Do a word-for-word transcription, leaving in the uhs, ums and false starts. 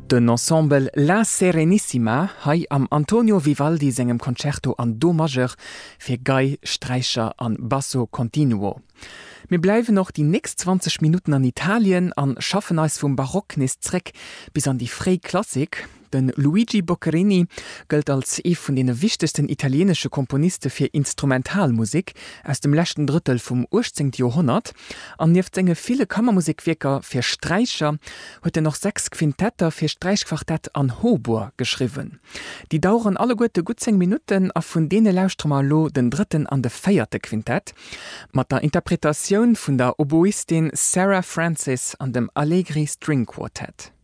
Den Ensemble La Serenissima hai am Antonio Vivaldi segem Concerto an Do Majeur fir Gei, Streicher an Basso Continuo. Wir bleiwen noch die nächst zwanzig Minuten an Italien an schaffen eis vum Barock nisreck bis an die Freiklassik. Den Luigi Boccherini gilt als e vun den wichtigsten italienische Komponiste fir Instrumentalmusik aus dem letzten Drittel vom achtzehnten Jahrhundert. An neft senge viele Kammermusikwerker fir Streicher huet er noch sechs Quintetter fir Streichquartett an Hautbois geschrieben. Die dauern alle gute gut zehn Minuten a vun dene lauschtremer lo den dritten an de feierte Quintett mat der Interpretation vun der Oboistin Sarah Francis an dem Allegri String Quartet.